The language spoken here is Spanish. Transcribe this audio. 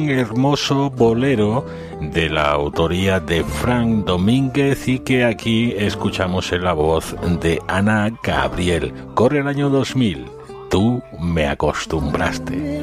un hermoso bolero de la autoría de Frank Domínguez y que aquí escuchamos en la voz de Ana Gabriel. Corre el año 2000. Tú me acostumbraste.